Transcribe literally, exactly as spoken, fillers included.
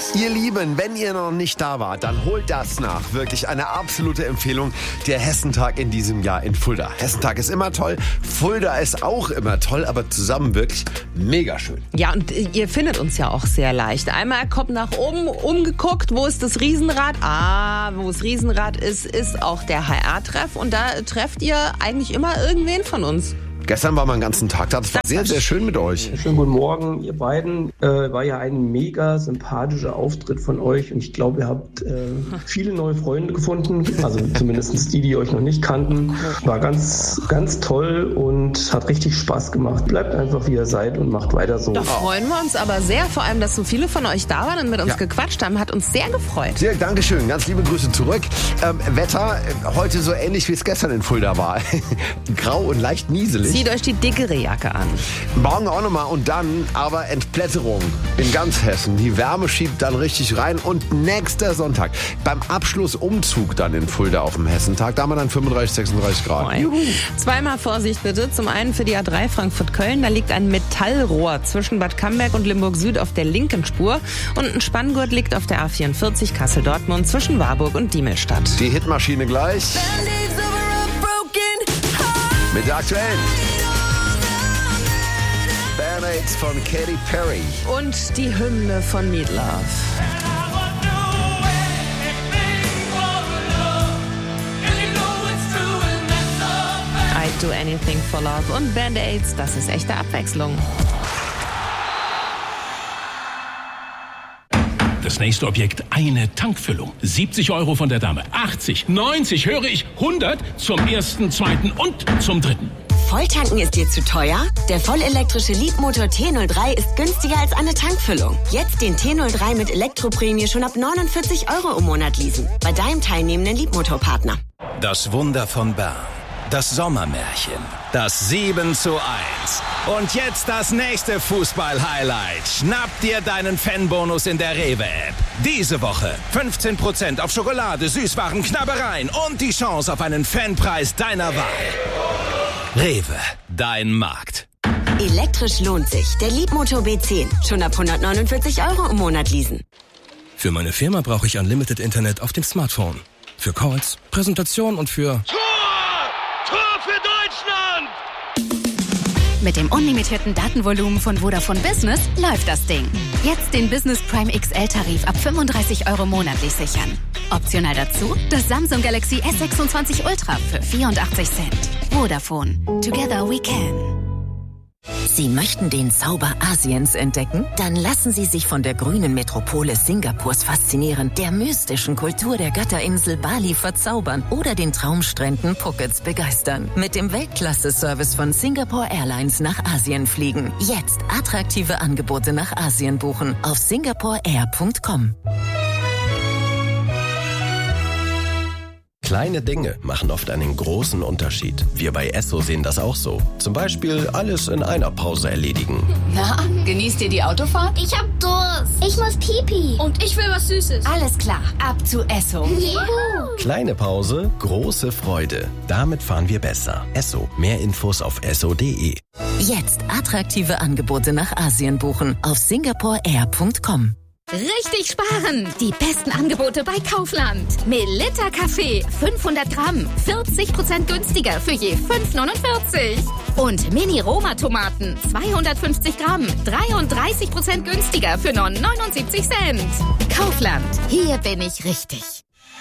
Ihr Lieben, wenn ihr noch nicht da wart, dann holt das nach. Wirklich eine absolute Empfehlung. Der Hessentag in diesem Jahr in Fulda. Hessentag ist immer toll, Fulda ist auch immer toll, aber zusammen wirklich mega schön. Ja, und ihr findet uns ja auch sehr leicht. Einmal kommt nach oben, umgeguckt, wo ist das Riesenrad? Ah, wo das Riesenrad ist, ist auch der H R-Treff. Und da trefft ihr eigentlich immer irgendwen von uns. Gestern war man den ganzen Tag da. Das war sehr, sehr schön mit euch. Schönen guten Morgen, ihr beiden. Äh, war ja ein mega sympathischer Auftritt von euch. Und ich glaube, ihr habt äh, viele neue Freunde gefunden. Also zumindest die, die euch noch nicht kannten. War ganz, ganz toll und hat richtig Spaß gemacht. Bleibt einfach, wie ihr seid und macht weiter so. Da freuen wir uns aber sehr. Vor allem, dass so viele von euch da waren und mit uns ja. gequatscht haben. Hat uns sehr gefreut. Sehr, Dankeschön. Ganz liebe Grüße zurück. Ähm, Wetter heute so ähnlich, wie es gestern in Fulda war. Grau und leicht nieselig. Zieht euch die dickere Jacke an. Morgen auch nochmal und dann aber Entblätterung in ganz Hessen. Die Wärme schiebt dann richtig rein und nächster Sonntag beim Abschlussumzug dann in Fulda auf dem Hessentag, da haben wir dann fünfunddreißig, sechsunddreißig Grad. Juhu. Zweimal Vorsicht bitte. Zum einen für die A drei Frankfurt-Köln, da liegt ein Metallrohr zwischen Bad Camberg und Limburg Süd auf der linken Spur und ein Spanngurt liegt auf der A vierundvierzig Kassel-Dortmund zwischen Warburg und Diemelstadt. Die Hitmaschine gleich. Mit der aktuellen Band-Aids von Katy Perry. Und die Hymne von Meat Loaf. I'd do anything for love. Und Band-Aids, das ist echte Abwechslung. Das nächste Objekt, eine Tankfüllung. siebzig Euro von der Dame. achtzig, neunzig, höre ich, hundert zum ersten, zweiten und zum dritten. Volltanken ist dir zu teuer? Der vollelektrische Leapmotor T null drei ist günstiger als eine Tankfüllung. Jetzt den T null drei mit Elektroprämie schon ab neunundvierzig Euro im Monat leasen. Bei deinem teilnehmenden Leapmotor-Partner. Das Wunder von Bern. Das Sommermärchen. Das sieben zu eins. Und jetzt das nächste Fußball-Highlight. Schnapp dir deinen Fanbonus in der Rewe-App. Diese Woche fünfzehn Prozent auf Schokolade, Süßwaren, Knabbereien und die Chance auf einen Fanpreis deiner Wahl. Rewe, dein Markt. Elektrisch lohnt sich. Der Leapmotor B zehn. Schon ab hundertneunundvierzig Euro im Monat leasen. Für meine Firma brauche ich Unlimited Internet auf dem Smartphone. Für Calls, Präsentation und für... Mit dem unlimitierten Datenvolumen von Vodafone Business läuft das Ding. Jetzt den Business Prime X L-Tarif ab fünfunddreißig Euro monatlich sichern. Optional dazu das Samsung Galaxy S sechsundzwanzig Ultra für vierundachtzig Cent. Vodafone. Together we can. Sie möchten den Zauber Asiens entdecken? Dann lassen Sie sich von der grünen Metropole Singapurs faszinieren, der mystischen Kultur der Götterinsel Bali verzaubern oder den Traumstränden Phukets begeistern. Mit dem Weltklasse-Service von Singapore Airlines nach Asien fliegen. Jetzt attraktive Angebote nach Asien buchen auf singapore air punkt com. Kleine Dinge machen oft einen großen Unterschied. Wir bei Esso sehen das auch so. Zum Beispiel alles in einer Pause erledigen. Na, genießt ihr die Autofahrt? Ich hab Durst. Ich muss Pipi. Und ich will was Süßes. Alles klar, ab zu Esso. Juhu. Kleine Pause, große Freude. Damit fahren wir besser. Esso. Mehr Infos auf esso punkt de. Jetzt attraktive Angebote nach Asien buchen auf singapore air punkt com. Richtig sparen! Die besten Angebote bei Kaufland. Melitta Kaffee, fünfhundert Gramm, vierzig Prozent günstiger für je fünf neunundvierzig. Und Mini-Roma-Tomaten, zweihundertfünfzig Gramm, dreiunddreißig Prozent günstiger für nur neunundsiebzig Cent. Kaufland, hier bin ich richtig.